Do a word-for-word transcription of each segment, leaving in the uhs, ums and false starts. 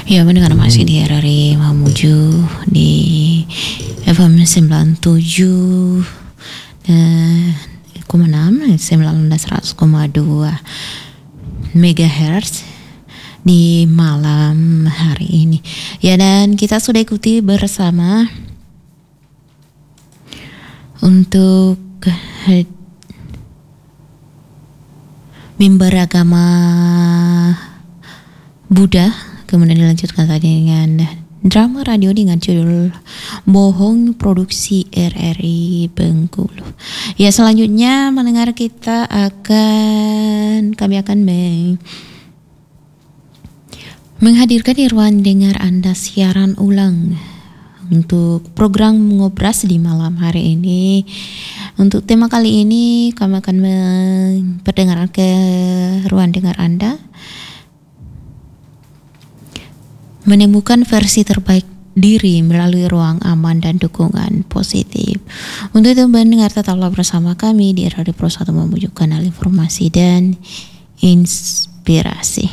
Ya, mendengar masih di R R I Mamuju di F M sembilan puluh tujuh koma enam, sembilan belas seratus koma dua megahertz di malam hari ini. Ya, dan kita sudah ikuti bersama untuk mimbar agama Buddha, kemudian dilanjutkan tadi dengan drama radio dengan judul Bohong produksi R R I Bengkulu. Ya, selanjutnya mendengar kita akan kami akan meng, menghadirkan di ruang dengar Anda siaran ulang untuk program Ngobras di malam hari ini. Untuk tema kali ini kami akan memperdengarkan ke ruang dengar Anda menemukan versi terbaik diri melalui ruang aman dan dukungan positif. Untuk itu mendengar tetaplah bersama kami di Radio Pro satu Mamuju, kanal informasi dan inspirasi.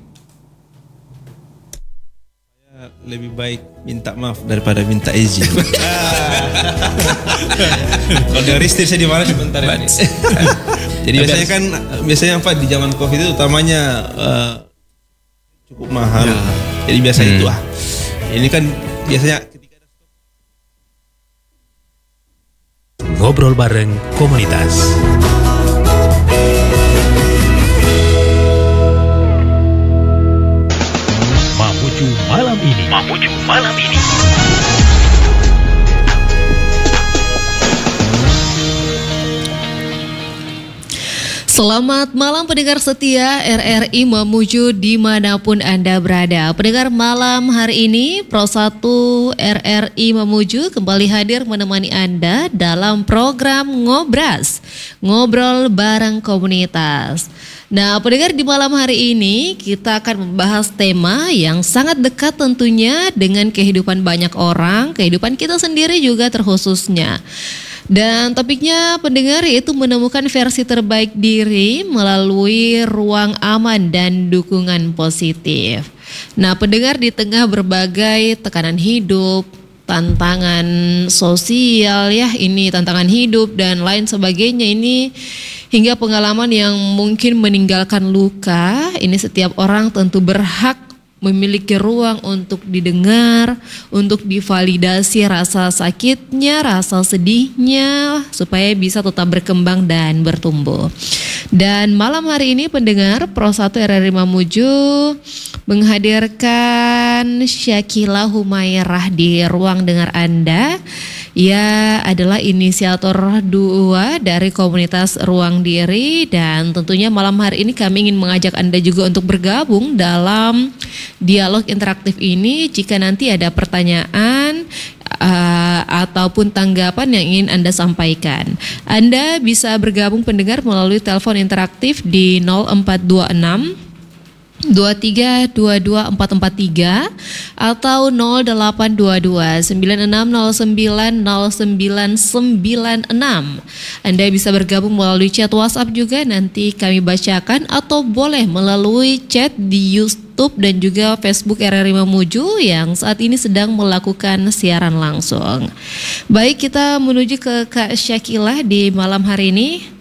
Lebih baik minta maaf daripada minta izin. Kalau dari istri saya di mana sebentar ini. Jadi biasanya kan biasanya apa di zaman Covid itu utamanya uh, cukup mahal. Ya. Jadi biasa hmm. itu ah. Ini kan biasanya ketika ngobrol bareng komunitas. Mamuju malam ini. Mamuju malam ini. Selamat malam pendengar setia R R I Mamuju dimanapun Anda berada. Pendengar malam hari ini Pro satu R R I Mamuju kembali hadir menemani Anda dalam program Ngobras, ngobrol bareng komunitas. Nah, pendengar, di malam hari ini kita akan membahas tema yang sangat dekat tentunya dengan kehidupan banyak orang, kehidupan kita sendiri juga terkhususnya. Dan topiknya pendengar yaitu menemukan versi terbaik diri melalui ruang aman dan dukungan positif. Nah, pendengar, di tengah berbagai tekanan hidup, tantangan sosial ya, ini tantangan hidup dan lain sebagainya ini, hingga pengalaman yang mungkin meninggalkan luka, ini setiap orang tentu berhak memiliki ruang untuk didengar, untuk divalidasi rasa sakitnya, rasa sedihnya, supaya bisa tetap berkembang dan bertumbuh. Dan malam hari ini pendengar Pro satu R R I Mamuju menghadirkan Syakila Humairah di ruang dengar Anda. Ia adalah inisiator dua dari komunitas Ruang Diri, dan tentunya malam hari ini kami ingin mengajak Anda juga untuk bergabung dalam dialog interaktif ini. Jika nanti ada pertanyaan uh, ataupun tanggapan yang ingin Anda sampaikan, Anda bisa bergabung pendengar melalui telepon interaktif di nol empat dua enam dua tiga dua dua empat empat tiga atau nol delapan dua dua sembilan enam nol sembilan nol sembilan sembilan enam. Anda bisa bergabung melalui chat WhatsApp juga, nanti kami bacakan, atau boleh melalui chat di YouTube dan juga Facebook R R I Mamuju yang saat ini sedang melakukan siaran langsung. Baik, kita menuju ke Kak Syakila di malam hari ini.